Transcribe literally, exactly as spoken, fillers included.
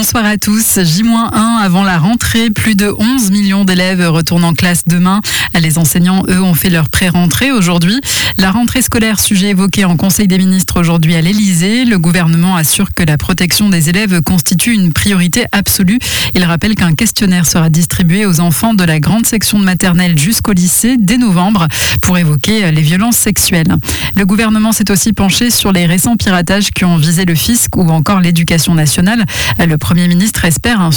bonsoir à tous. J un avant la rentrée, plus de onze millions d'élèves retournent en classe demain. Les enseignants, eux, ont fait leur pré-rentrée aujourd'hui. La rentrée scolaire, sujet évoqué en Conseil des ministres aujourd'hui à l'Elysée. Le gouvernement assure que la protection des élèves constitue une priorité absolue. Il rappelle qu'un questionnaire sera distribué aux enfants de la grande section de maternelle jusqu'au lycée dès novembre pour évoquer les violences sexuelles. Le gouvernement s'est aussi penché sur les récents piratages qui ont visé le fisc ou encore l'éducation nationale. Le Premier ministre espère un